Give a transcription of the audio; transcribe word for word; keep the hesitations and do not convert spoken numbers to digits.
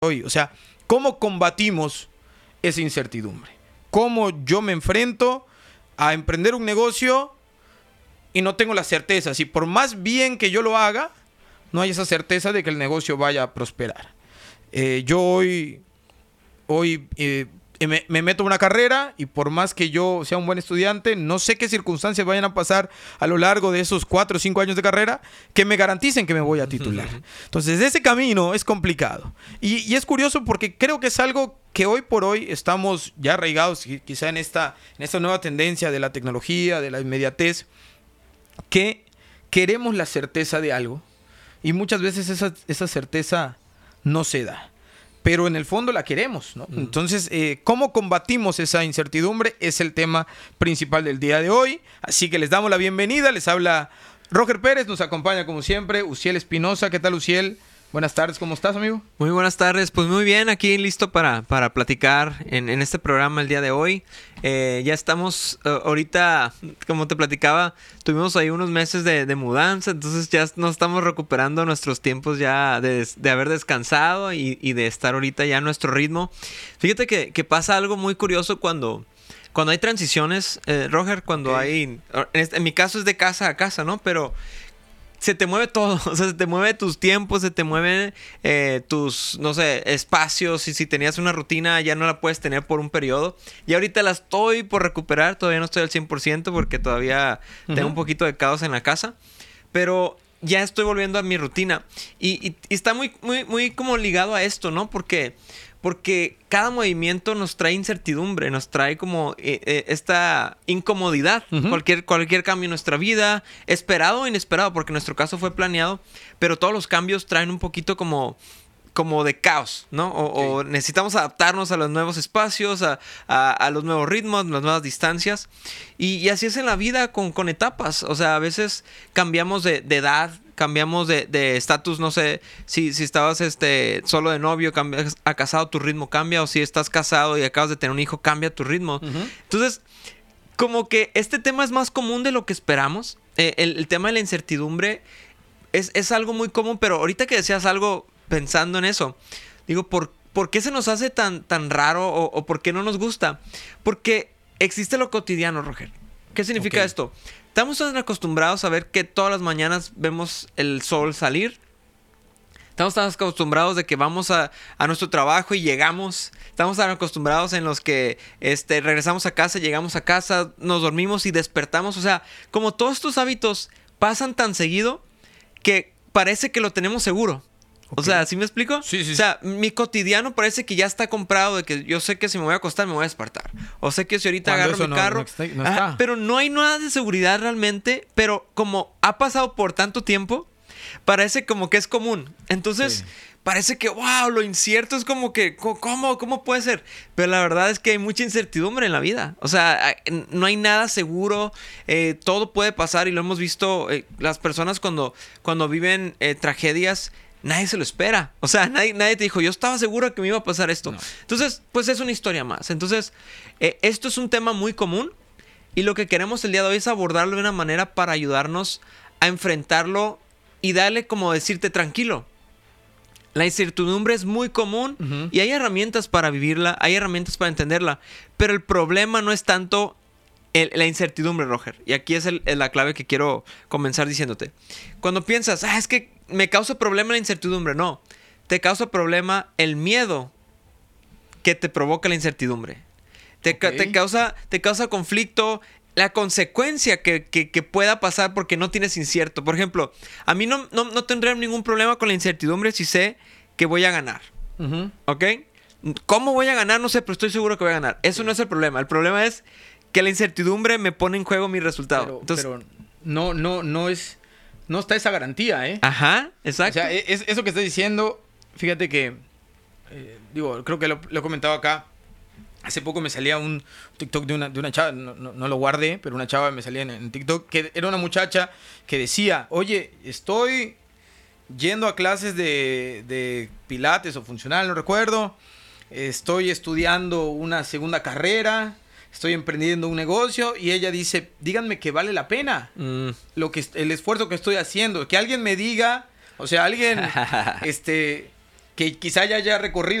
hoy. O sea, ¿cómo combatimos esa incertidumbre? ¿Cómo yo me enfrento a emprender un negocio y no tengo la certeza? Si por más bien que yo lo haga, no hay esa certeza de que el negocio vaya a prosperar. Eh, yo hoy, hoy eh, me, me meto en una carrera y por más que yo sea un buen estudiante, no sé qué circunstancias vayan a pasar a lo largo de esos cuatro o cinco años de carrera que me garanticen que me voy a titular. Entonces, ese camino es complicado. Y, y es curioso porque creo que es algo que hoy por hoy estamos ya arraigados, quizá en esta, en esta nueva tendencia de la tecnología, de la inmediatez, que queremos la certeza de algo y muchas veces esa, esa certeza no se da. Pero en el fondo la queremos, ¿no? Mm. Entonces, eh, ¿cómo combatimos esa incertidumbre? Es el tema principal del día de hoy. Así que les damos la bienvenida. Les habla Roger Pérez. Nos acompaña, como siempre, Uziel Espinosa. ¿Qué tal, Uziel? Buenas tardes. ¿Cómo estás, amigo? Muy buenas tardes. Pues muy bien. Aquí listo para, para platicar en, en este programa el día de hoy. Eh, ya estamos uh, ahorita, como te platicaba, tuvimos ahí unos meses de, de mudanza, entonces ya nos estamos recuperando nuestros tiempos ya de, de haber descansado y, y de estar ahorita ya a nuestro ritmo. Fíjate que, que pasa algo muy curioso cuando, cuando hay transiciones, eh, Roger, cuando okay. hay, en, este, en mi caso es de casa a casa, ¿no? Pero se te mueve todo, o sea, se te mueve tus tiempos, se te mueven eh, tus, no sé, espacios. Y si tenías una rutina, ya no la puedes tener por un periodo. Y ahorita la estoy por recuperar, todavía no estoy al cien por ciento porque todavía uh-huh. tengo un poquito de caos en la casa. Pero ya estoy volviendo a mi rutina. Y, y, y está muy, muy, muy como ligado a esto, ¿no? Porque... Porque cada movimiento nos trae incertidumbre, nos trae como eh, eh, esta incomodidad. Uh-huh. Cualquier, cualquier cambio en nuestra vida, esperado o inesperado, porque en nuestro caso fue planeado, pero todos los cambios traen un poquito como, como de caos, ¿no? O, sí. o necesitamos adaptarnos a los nuevos espacios, a, a, a los nuevos ritmos, las nuevas distancias. Y, y así es en la vida con, con etapas. O sea, a veces cambiamos de, de edad, cambiamos de estatus, no sé, si, si estabas este, solo de novio, cambias a casado, tu ritmo cambia, o si estás casado y acabas de tener un hijo, cambia tu ritmo. Uh-huh. Entonces, como que este tema es más común de lo que esperamos. Eh, el, el tema de la incertidumbre es, es algo muy común, pero ahorita que decías algo pensando en eso, digo, ¿por, ¿por qué se nos hace tan, tan raro o, o por qué no nos gusta? Porque existe lo cotidiano, Roger. ¿Qué significa okay. esto? Estamos tan acostumbrados a ver que todas las mañanas vemos el sol salir. Estamos tan acostumbrados de que vamos a, a nuestro trabajo y llegamos. Estamos tan acostumbrados en los que este, regresamos a casa, llegamos a casa, nos dormimos y despertamos. O sea, como todos estos hábitos pasan tan seguido que parece que lo tenemos seguro. Okay. O sea, ¿sí me explico? Sí, sí. O sea, mi cotidiano parece que ya está comprado, de que yo sé que si me voy a acostar me voy a despertar. O sé que si ahorita agarro mi no, carro... No está, no está. Ah, pero no hay nada de seguridad realmente, pero como ha pasado por tanto tiempo, parece como que es común. Entonces, sí. parece que, wow, lo incierto es como que, ¿cómo? ¿Cómo puede ser? Pero la verdad es que hay mucha incertidumbre en la vida. O sea, no hay nada seguro, eh, todo puede pasar y lo hemos visto, eh, las personas cuando, cuando viven eh, tragedias... Nadie se lo espera. O sea, nadie, nadie te dijo, yo estaba seguro que me iba a pasar esto. No. Entonces, pues es una historia más. Entonces, eh, esto es un tema muy común. Y lo que queremos el día de hoy es abordarlo de una manera para ayudarnos a enfrentarlo y darle como decirte tranquilo. La incertidumbre es muy común uh-huh. y hay herramientas para vivirla, hay herramientas para entenderla. Pero el problema no es tanto el, la incertidumbre, Roger. Y aquí es, el, es la clave que quiero comenzar diciéndote. Cuando piensas, ah, es que me causa problema la incertidumbre. No, te causa problema el miedo que te provoca la incertidumbre. Te, okay. te, causa, te causa conflicto la consecuencia que, que, que pueda pasar porque no tienes incierto. Por ejemplo, a mí no, no, no tendría ningún problema con la incertidumbre si sé que voy a ganar. Uh-huh. ¿Ok? ¿Cómo voy a ganar? No sé, pero estoy seguro que voy a ganar. Eso sí. no es el problema. El problema es que la incertidumbre me pone en juego mi resultado. Pero, Entonces, pero no, no, no es... No está esa garantía, ¿eh? Ajá, exacto. O sea, es, eso que estás diciendo, fíjate que... Eh, digo, creo que lo, lo he comentado acá. Hace poco me salía un TikTok de una, de una chava, no, no, no lo guardé, pero una chava me salía en, en TikTok, que era una muchacha que decía, oye, estoy yendo a clases de, de pilates o funcional, no recuerdo. Estoy estudiando una segunda carrera... Estoy emprendiendo un negocio y ella dice, díganme que vale la pena mm. lo que el esfuerzo que estoy haciendo. Que alguien me diga, o sea, alguien este, que quizá ya haya recorrido